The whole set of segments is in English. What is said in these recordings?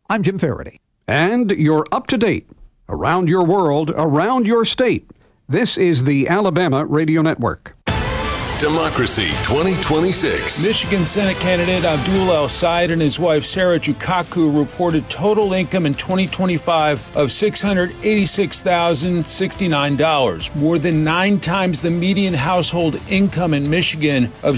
I'm Jim Faraday. And you're up to date. Around your world, around your state. This is the Alabama Radio Network. Democracy 2026. Michigan Senate candidate Abdul El-Sayed and his wife Sarah Jukaku reported total income in 2025 of $686,069, more than 9 times the median household income in Michigan of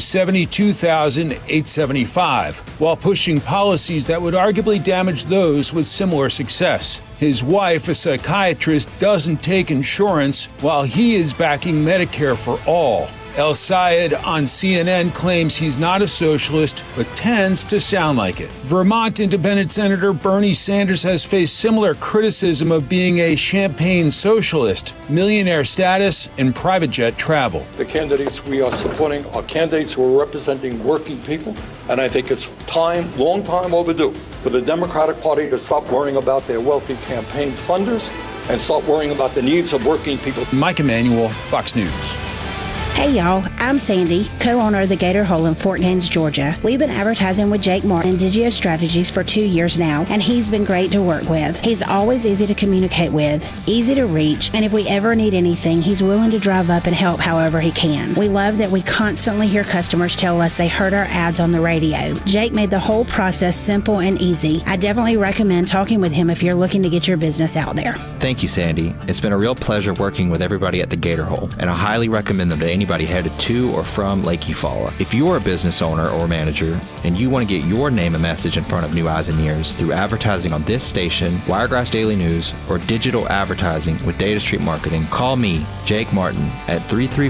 $72,875, while pushing policies that would arguably damage those with similar success. His wife, a psychiatrist, doesn't take insurance, while he is backing Medicare for all. El-Sayed on CNN claims he's not a socialist, but tends to sound like it. Vermont Independent Senator Bernie Sanders has faced similar criticism of being a champagne socialist, millionaire status, and private jet travel. The candidates we are supporting are candidates who are representing working people, and I think it's time, long time overdue, for the Democratic Party to stop worrying about their wealthy campaign funders and start worrying about the needs of working people. Mike Emanuel, Fox News. Hey y'all, I'm Sandy, co-owner of the Gator Hole in Fort Gaines, Georgia. We've been advertising with Jake Martin and Digio Strategies for 2 years now, and he's been great to work with. He's always easy to communicate with, easy to reach, and if we ever need anything, he's willing to drive up and help however he can. We love that we constantly hear customers tell us they heard our ads on the radio. Jake made the whole process simple and easy. I definitely recommend talking with him if you're looking to get your business out there. Thank you, Sandy. It's been a real pleasure working with everybody at the Gator Hole, and I highly recommend them to anybody headed to or from Lake Eufaula. If you're a business owner or manager and you want to get your name and message in front of new eyes and ears through advertising on this station, Wiregrass Daily News, or digital advertising with Data Street Marketing, call me, Jake Martin, at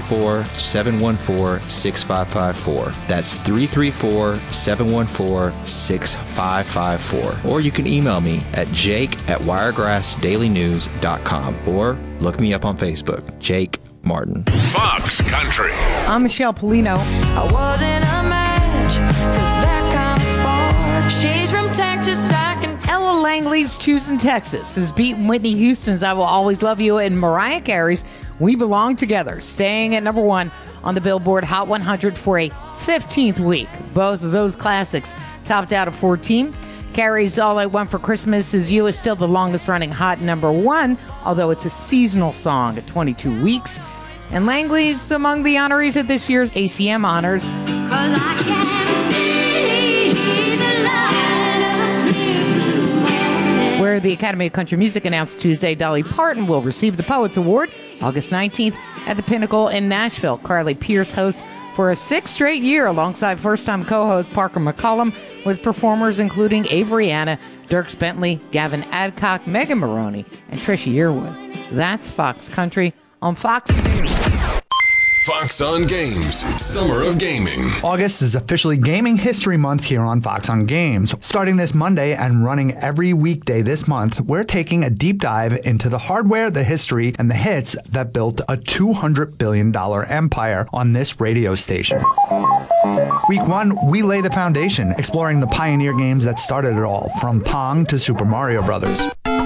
334-714-6554. That's 334-714-6554. Or you can email me at jake@wiregrassdailynews.com or look me up on Facebook, Jake Martin. Fox Country. I'm Michelle Polino. I wasn't a match for that kind of spark. She's from Texas, I can. Ella Langley's Choosing Texas has beaten Whitney Houston's I Will Always Love You and Mariah Carey's We Belong Together, staying at number 1 on the Billboard Hot 100 for a 15th week. Both of those classics topped out at 14. Carey's All I Want for Christmas Is You is still the longest running hot number 1, although it's a seasonal song at 22 weeks. And Langley's among the honorees at this year's ACM Honors. 'Cause I can see the light of a clear blue morning. Where the Academy of Country Music announced Tuesday Dolly Parton will receive the Poets Award August 19th at the Pinnacle in Nashville. Carly Pierce hosts for a 6th straight year alongside first-time co-host Parker McCollum, with performers including Avery Anna, Dierks Bentley, Gavin Adcock, Megan Maroney, and Trisha Yearwood. That's Fox Country on Fox News. Fox on Games, Summer of Gaming. August is officially Gaming History Month here on Fox on Games. Starting this Monday and running every weekday this month, we're taking a deep dive into the hardware, the history, and the hits that built a $200 billion empire on this radio station. Week 1, we lay the foundation, exploring the pioneer games that started it all, from Pong to Super Mario Brothers.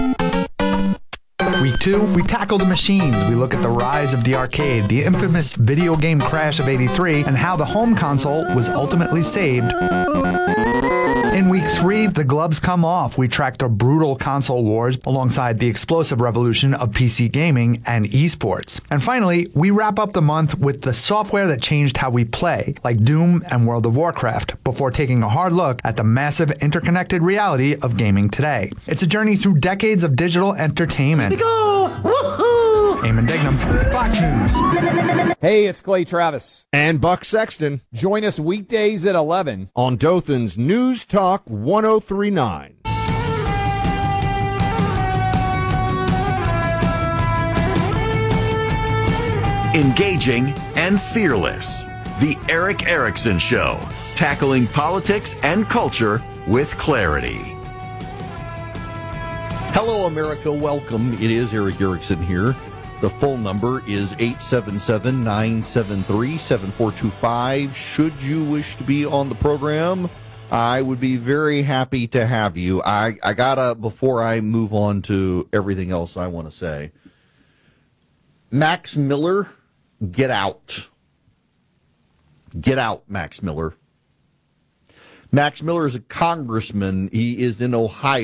Week 2, we tackle the machines. We look at the rise of the arcade, the infamous video game crash of '83, and how the home console was ultimately saved. In week 3, the gloves come off. We track the brutal console wars alongside the explosive revolution of PC gaming and esports. And finally, we wrap up the month with the software that changed how we play, like Doom and World of Warcraft, before taking a hard look at the massive interconnected reality of gaming today. It's a journey through decades of digital entertainment. Here we go! Woohoo! Eamon Dignam, Fox News. Hey, it's Clay Travis. And Buck Sexton. Join us weekdays at 11 on Dothan's News Talk 1039. Engaging and fearless. The Eric Erickson Show. Tackling politics and culture with clarity. Hello, America. Welcome. It is Eric Erickson here. The phone number is 877-973-7425. Should you wish to be on the program, I would be very happy to have you. I gotta, before I move on to everything else I want to say, Max Miller, get out. Get out, Max Miller. Max Miller is a congressman. He is in Ohio.